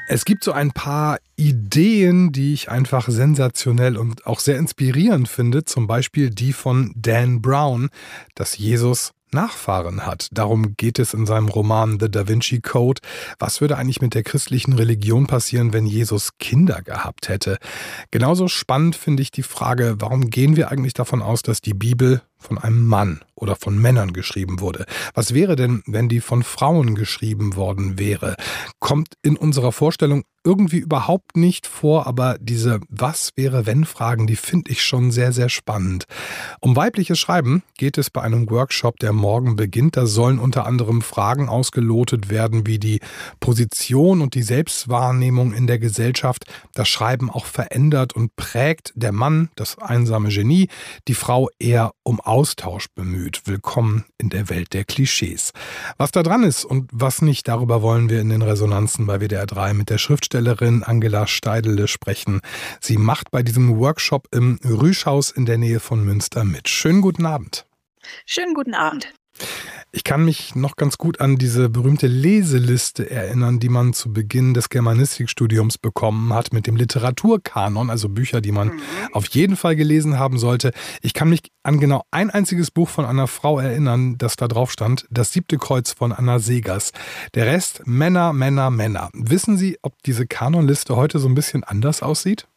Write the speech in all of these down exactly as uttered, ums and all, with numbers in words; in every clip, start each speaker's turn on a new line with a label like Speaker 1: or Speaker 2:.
Speaker 1: Es gibt so ein paar Ideen, die ich einfach sensationell und auch sehr inspirierend finde. Zum Beispiel die von Dan Brown, dass Jesus Nachfahren hat. Darum geht es in seinem Roman The Da Vinci Code. Was würde eigentlich mit der christlichen Religion passieren, wenn Jesus Kinder gehabt hätte? Genauso spannend finde ich die Frage, warum gehen wir eigentlich davon aus, dass die Bibel von einem Mann oder von Männern geschrieben wurde? Was wäre denn, wenn die von Frauen geschrieben worden wäre? Kommt in unserer Vorstellung irgendwie überhaupt nicht vor, aber diese Was-wäre-wenn-Fragen, die finde ich schon sehr, sehr spannend. Um weibliches Schreiben geht es bei einem Workshop, der morgen beginnt. Da sollen unter anderem Fragen ausgelotet werden, wie die Position und die Selbstwahrnehmung in der Gesellschaft das Schreiben auch verändert und prägt. Der Mann, das einsame Genie, die Frau eher um Austausch bemüht. Willkommen in der Welt der Klischees. Was da dran ist und was nicht, darüber wollen wir in den Resonanzen bei W D R drei mit der Schriftstellerin Angela Steidele sprechen. Sie macht bei diesem Workshop im Rüschhaus in der Nähe von Münster mit. Schönen guten Abend.
Speaker 2: Schönen guten Abend.
Speaker 1: Ich kann mich noch ganz gut an diese berühmte Leseliste erinnern, die man zu Beginn des Germanistikstudiums bekommen hat mit dem Literaturkanon, also Bücher, die man mhm. auf jeden Fall gelesen haben sollte. Ich kann mich an genau ein einziges Buch von einer Frau erinnern, das da drauf stand, Das siebte Kreuz von Anna Segers. Der Rest Männer, Männer, Männer. Wissen Sie, ob diese Kanonliste heute so ein bisschen anders aussieht?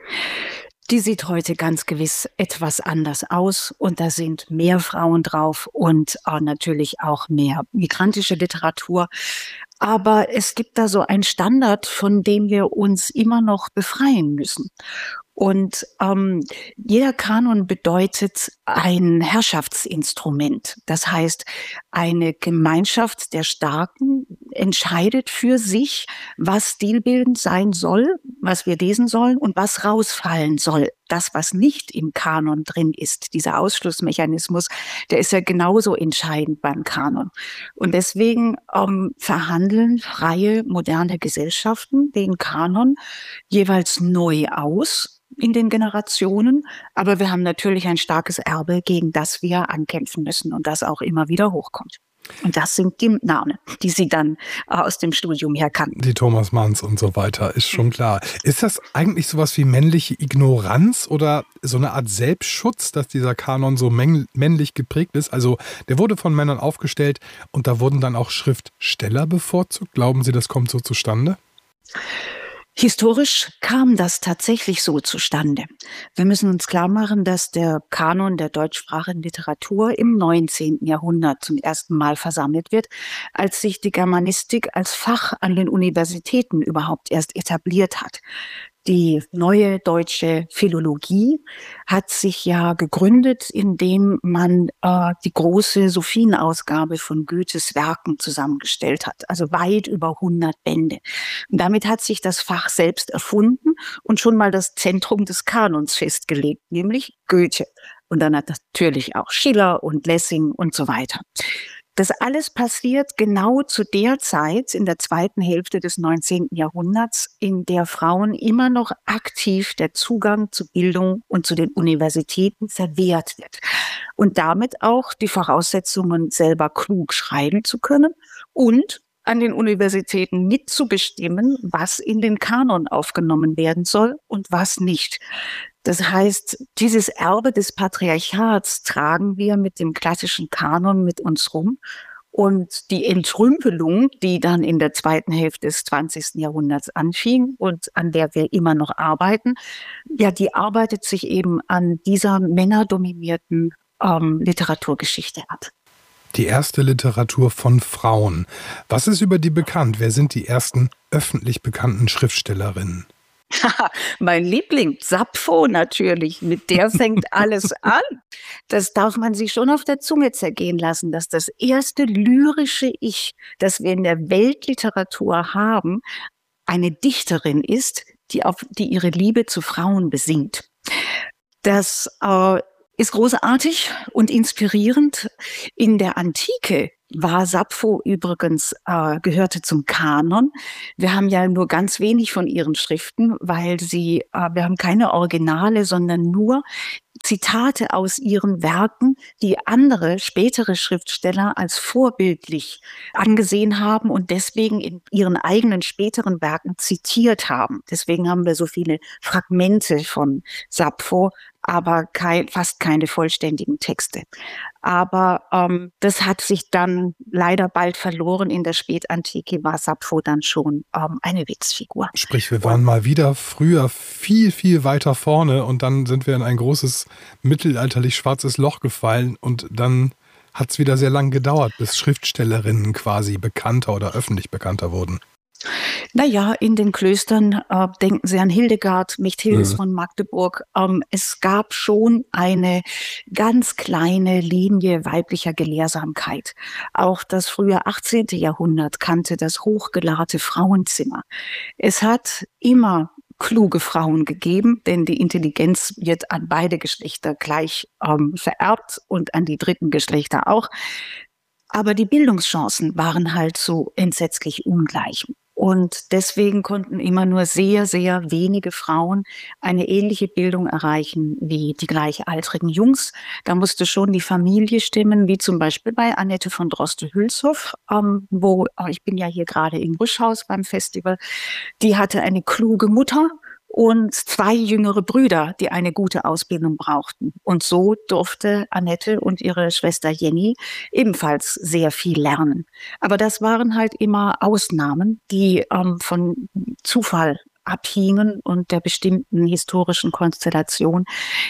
Speaker 2: Die sieht heute ganz gewiss etwas anders aus und da sind mehr Frauen drauf und äh, natürlich auch mehr migrantische Literatur. Aber es gibt da so einen Standard, von dem wir uns immer noch befreien müssen. Und ähm, jeder Kanon bedeutet ein Herrschaftsinstrument. Das heißt, eine Gemeinschaft der Starken entscheidet für sich, was stilbildend sein soll, was wir lesen sollen und was rausfallen soll. Das, was nicht im Kanon drin ist, dieser Ausschlussmechanismus, der ist ja genauso entscheidend beim Kanon. Und deswegen ähm, verhandeln freie, moderne Gesellschaften den Kanon jeweils neu aus in den Generationen. Aber wir haben natürlich ein starkes Erbe, gegen das wir ankämpfen müssen und das auch immer wieder hochkommt. Und das sind die Namen, die Sie dann aus dem Studium her kannten.
Speaker 1: Die Thomas Manns und so weiter, ist schon klar. Ist das eigentlich sowas wie männliche Ignoranz oder so eine Art Selbstschutz, dass dieser Kanon so männlich geprägt ist? Also der wurde von Männern aufgestellt und da wurden dann auch Schriftsteller bevorzugt. Glauben Sie, das kommt so zustande?
Speaker 2: Historisch kam das tatsächlich so zustande. Wir müssen uns klar machen, dass der Kanon der deutschsprachigen Literatur im neunzehnten Jahrhundert zum ersten Mal versammelt wird, als sich die Germanistik als Fach an den Universitäten überhaupt erst etabliert hat. Die neue deutsche Philologie hat sich ja gegründet, indem man äh, die große Sophienausgabe von Goethes Werken zusammengestellt hat, also weit über hundert Bände. Und damit hat sich das Fach selbst erfunden und schon mal das Zentrum des Kanons festgelegt, nämlich Goethe. Und dann hat natürlich auch Schiller und Lessing und so weiter. Das alles passiert genau zu der Zeit, in der zweiten Hälfte des neunzehnten Jahrhunderts, in der Frauen immer noch aktiv der Zugang zu Bildung und zu den Universitäten verwehrt wird. Und damit auch die Voraussetzungen, selber klug schreiben zu können und an den Universitäten mitzubestimmen, was in den Kanon aufgenommen werden soll und was nicht. Das heißt, dieses Erbe des Patriarchats tragen wir mit dem klassischen Kanon mit uns rum. Und die Entrümpelung, die dann in der zweiten Hälfte des zwanzigsten Jahrhunderts anfing und an der wir immer noch arbeiten, ja, die arbeitet sich eben an dieser männerdominierten ähm, Literaturgeschichte ab.
Speaker 1: Die erste Literatur von Frauen. Was ist über die bekannt? Wer sind die ersten öffentlich bekannten Schriftstellerinnen?
Speaker 2: Mein Liebling, Sappho natürlich, mit der fängt alles an. Das darf man sich schon auf der Zunge zergehen lassen, dass das erste lyrische Ich, das wir in der Weltliteratur haben, eine Dichterin ist, die auf die ihre Liebe zu Frauen besingt. Das äh, ist großartig und inspirierend. In der Antike war Sappho übrigens, äh, gehörte zum Kanon. Wir haben ja nur ganz wenig von ihren Schriften, weil sie, äh, wir haben keine Originale, sondern nur Zitate aus ihren Werken, die andere spätere Schriftsteller als vorbildlich angesehen haben und deswegen in ihren eigenen späteren Werken zitiert haben. Deswegen haben wir so viele Fragmente von Sappho, aber kein, fast keine vollständigen Texte. Aber ähm, das hat sich dann leider bald verloren. In der Spätantike war Sappho dann schon ähm, eine Witzfigur.
Speaker 1: Sprich, wir waren mal wieder früher viel, viel weiter vorne und dann sind wir in ein großes mittelalterlich schwarzes Loch gefallen und dann hat es wieder sehr lang gedauert, bis Schriftstellerinnen quasi bekannter oder öffentlich bekannter wurden.
Speaker 2: Naja, in den Klöstern, äh, denken Sie an Hildegard, Mechthildes mhm. von Magdeburg, ähm, es gab schon eine ganz kleine Linie weiblicher Gelehrsamkeit. Auch das frühe achtzehnte Jahrhundert kannte das hochgelahrte Frauenzimmer. Es hat immer kluge Frauen gegeben, denn die Intelligenz wird an beide Geschlechter gleich ähm, vererbt und an die dritten Geschlechter auch. Aber die Bildungschancen waren halt so entsetzlich ungleich. Und deswegen konnten immer nur sehr, sehr wenige Frauen eine ähnliche Bildung erreichen wie die gleichaltrigen Jungs. Da musste schon die Familie stimmen, wie zum Beispiel bei Annette von Droste-Hülshoff, ähm, wo, ich bin ja hier gerade im Buschhaus beim Festival, die hatte eine kluge Mutter und zwei jüngere Brüder, die eine gute Ausbildung brauchten. Und so durfte Annette und ihre Schwester Jenny ebenfalls sehr viel lernen. Aber das waren halt immer Ausnahmen, die ähm, von Zufall abhingen und der bestimmten historischen Konstellation.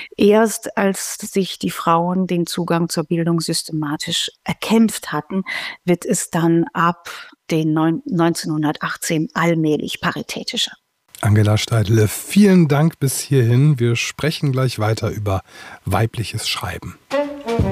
Speaker 2: Erst als sich die Frauen den Zugang zur Bildung systematisch erkämpft hatten, wird es dann ab den neunzehnhundertachtzehn allmählich paritätischer.
Speaker 1: Angela Steidle, vielen Dank bis hierhin. Wir sprechen gleich weiter über weibliches Schreiben.